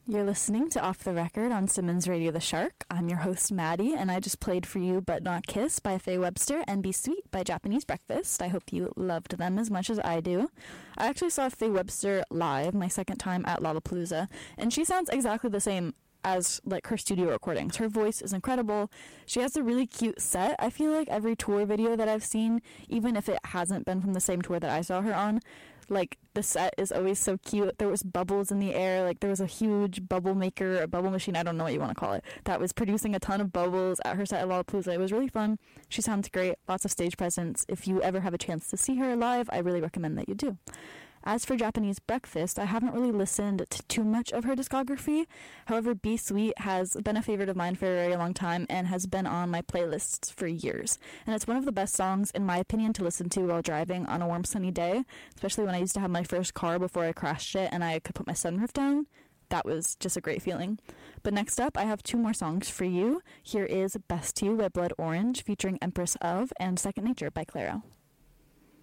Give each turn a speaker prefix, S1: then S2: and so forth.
S1: You're listening to Off the Record on Simmons Radio The Shark. I'm your host, Maddie, and I just played for you But Not Kiss by Faye Webster and Be Sweet by Japanese Breakfast. I hope you loved them as much as I do. I actually saw Faye Webster live my second time at Lollapalooza, and she sounds exactly the same as like her studio recordings. Her voice is incredible. She has a really cute set. I feel like every tour video that I've seen, even if it hasn't been from the same tour that I saw her on, like the set is always so cute. There was bubbles in the air, like there was a huge bubble maker, a bubble machine, I don't know what you want to call it, that was producing a ton of bubbles at her set at Lollapalooza. It was really fun. She sounds great, lots of stage presence. If you ever have a chance to see her live, I really recommend that you do. As for Japanese Breakfast, I haven't really listened to too much of her discography. However, Be Sweet has been a favorite of mine for a very long time and has been on my playlists for years. And it's one of the best songs, in my opinion, to listen to while driving on a warm, sunny day, especially when I used to have my first car before I crashed it and I could put my sunroof down. That was just a great feeling. But next up, I have two more songs for you. Here is Best to You by Blood Orange featuring Empress of and Second Nature by Clairo.